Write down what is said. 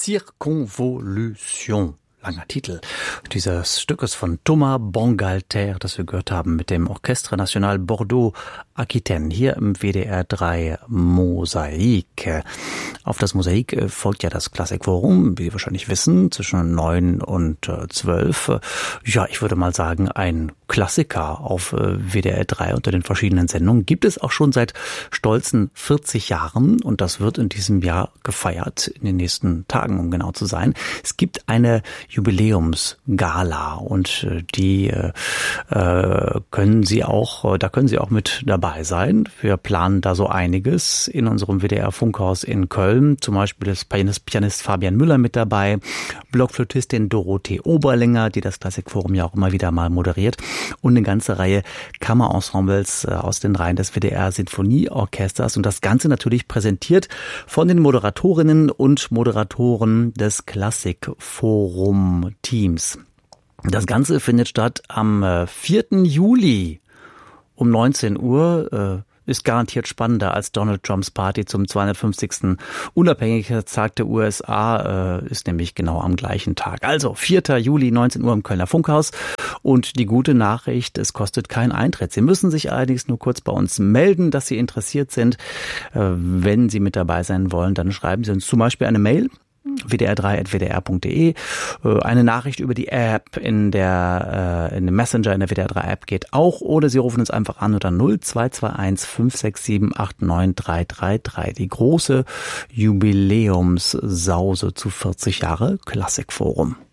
Circonvolution. Langer Titel dieses Stückes von Thomas Bangalter, das wir gehört haben mit dem Orchestre National Bordeaux-Aquitaine hier im WDR 3 Mosaik. Auf das Mosaik folgt ja das Klassikforum, wie Sie wahrscheinlich wissen, zwischen 9 und 12. Ja, ich würde mal sagen, ein Klassiker auf WDR 3 unter den verschiedenen Sendungen. Gibt es auch schon seit stolzen 40 Jahren und das wird in diesem Jahr gefeiert, in den nächsten Tagen, um genau zu sein. Es gibt eine Jubiläumsgala und die können Sie auch mit dabei sein. Wir planen da so einiges in unserem WDR-Funkhaus in Köln. Zum Beispiel ist Pianist Fabian Müller mit dabei, Blockflötistin Dorothee Oberlinger, die das Klassikforum ja auch immer wieder mal moderiert, und eine ganze Reihe Kammerensembles aus den Reihen des WDR-Sinfonieorchesters. Und das Ganze natürlich präsentiert von den Moderatorinnen und Moderatoren des Klassikforum-Teams. Das Ganze findet statt am 4. Juli um 19 Uhr. Ist garantiert spannender als Donald Trumps Party zum 250. Unabhängigkeitstag der USA, ist nämlich genau am gleichen Tag. Also 4. Juli, 19 Uhr im Kölner Funkhaus. Und die gute Nachricht, es kostet keinen Eintritt. Sie müssen sich allerdings nur kurz bei uns melden, dass Sie interessiert sind. Wenn Sie mit dabei sein wollen, dann schreiben Sie uns zum Beispiel eine Mail. wdr3@wdr.de. Eine Nachricht über die App in dem Messenger in der WDR3 App geht auch, oder Sie rufen uns einfach an unter 0221 567 89333. Die große Jubiläumssause zu 40 Jahre Klassikforum.